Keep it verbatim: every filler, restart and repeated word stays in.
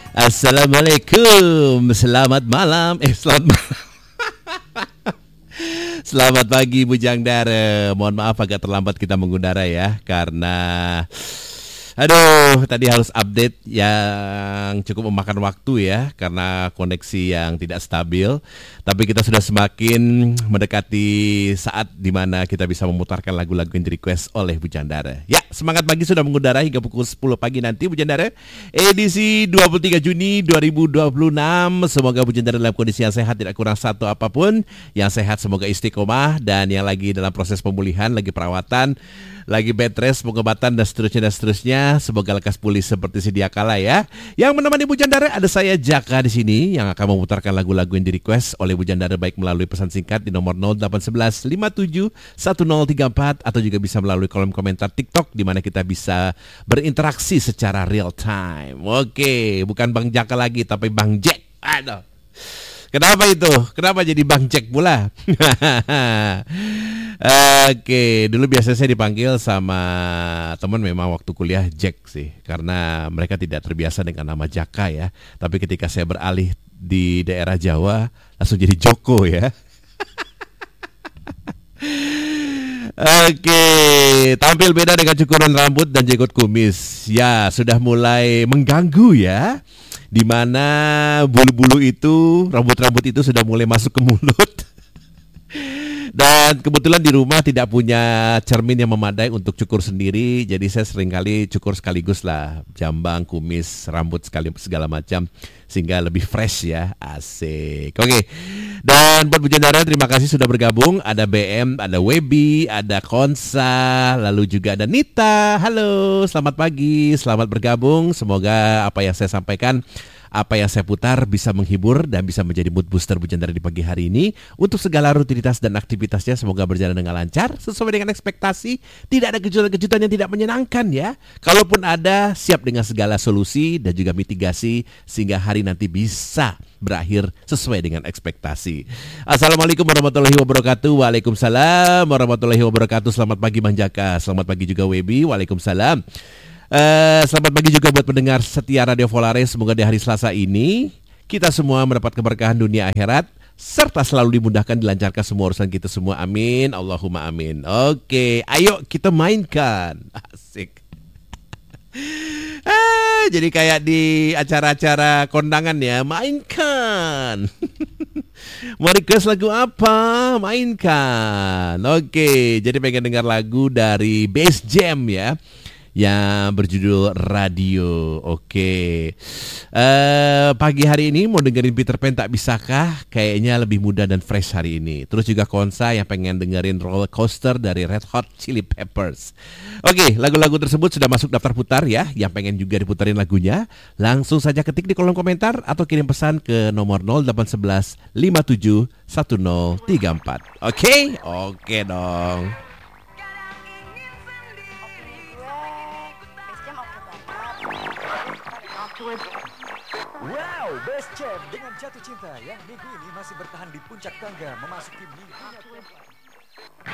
Assalamualaikum, selamat malam. Eh, selamat malam. Selamat pagi Bujang Dara. Mohon maaf agak terlambat kita mengudara ya, karena aduh, tadi harus update yang cukup memakan waktu ya, karena koneksi yang tidak stabil. Tapi kita sudah semakin mendekati saat di mana kita bisa memutarkan lagu-lagu yang di request oleh Bujandara. Ya, semangat pagi sudah mengudara hingga pukul sepuluh pagi nanti Bujandara. Edisi dua puluh tiga Juni dua ribu dua puluh enam. Semoga Bujandara dalam kondisi yang sehat, tidak kurang satu apapun. Yang sehat semoga istiqomah, dan yang lagi dalam proses pemulihan, lagi perawatan, lagi bed rest, pengobatan dan seterusnya dan seterusnya, semoga lekas pulih seperti sedia kala ya. Yang menemani Bujandara ada saya Jaka di sini yang akan memutarkan lagu-lagu yang di request oleh Bujandara, baik melalui pesan singkat di nomor nol delapan satu satu lima tujuh satu nol tiga empat atau juga bisa melalui kolom komentar TikTok di mana kita bisa berinteraksi secara real time. Oke, bukan Bang Jaka lagi tapi Bang Jack. Aduh. Kenapa itu? Kenapa jadi Bang Jack pula? Oke, dulu biasa saya dipanggil sama teman memang waktu kuliah Jack sih, karena mereka tidak terbiasa dengan nama Jaka ya. Tapi ketika saya beralih di daerah Jawa, langsung jadi Joko ya. Oke, tampil beda dengan cukuran rambut dan jenggot kumis. Ya, sudah mulai mengganggu ya. Di mana bulu-bulu itu, rambut-rambut itu sudah mulai masuk ke mulut. Dan kebetulan di rumah tidak punya cermin yang memadai untuk cukur sendiri, jadi saya seringkali cukur sekaligus lah, jambang, kumis, rambut sekali segala macam, sehingga lebih fresh ya, asik. Oke, dan buat Bujandara terima kasih sudah bergabung. Ada B M, ada Webi, ada Konsa, lalu juga ada Nita. Halo, selamat pagi, selamat bergabung. Semoga apa yang saya sampaikan, apa yang saya putar bisa menghibur dan bisa menjadi mood booster Bujandara di pagi hari ini. Untuk segala rutinitas dan aktivitasnya semoga berjalan dengan lancar, sesuai dengan ekspektasi. Tidak ada kejutan-kejutan yang tidak menyenangkan ya. Kalaupun ada, siap dengan segala solusi dan juga mitigasi sehingga hari nanti bisa berakhir sesuai dengan ekspektasi. Assalamualaikum warahmatullahi wabarakatuh. Waalaikumsalam warahmatullahi wabarakatuh. Selamat pagi Bang Jaka. Selamat pagi juga Webi. Waalaikumsalam. Uh, selamat pagi juga buat pendengar setia Radio Volare. Semoga di hari Selasa ini kita semua mendapat keberkahan dunia akhirat, serta selalu dimudahkan, dilancarkan semua urusan kita semua. Amin, Allahumma amin. Oke, ayo kita mainkan. Asik. Ah, jadi kayak di acara-acara kondangan ya, mainkan. Mau request lagu apa? Mainkan. Oke, jadi pengen dengar lagu dari Bass Jam ya, yang berjudul Radio. Oke, uh, pagi hari ini mau dengerin Peter Pan Tak Bisakah? Kayaknya lebih muda dan fresh hari ini. Terus juga Konsa yang pengen dengerin Roller Coaster dari Red Hot Chili Peppers. Oke, lagu-lagu tersebut sudah masuk daftar putar ya. Yang pengen juga diputarin lagunya, langsung saja ketik di kolom komentar atau kirim pesan ke nomor nol delapan satu satu lima tujuh satu nol tiga empat. Oke, oke dong. Wow, Bass Jam dengan Jatuh Cinta yang minggu ini masih bertahan di puncak tangga memasuki minggunya keempat.